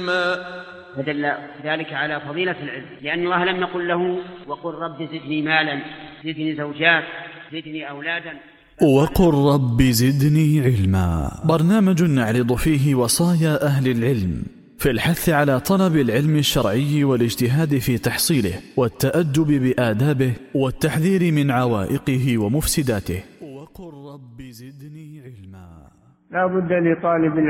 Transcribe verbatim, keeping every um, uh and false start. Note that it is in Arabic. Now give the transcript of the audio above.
فدل ذلك على فضيلة العلم، لأن الله لم يقل له وقل رب زدني مالا، زدني زوجات، زدني أولادا. وقل رب زدني علما، برنامج نعرض فيه وصايا أهل العلم في الحث على طلب العلم الشرعي والاجتهاد في تحصيله والتأدب بآدابه والتحذير من عوائقه ومفسداته. وقل رب زدني علما. لا بد لطالب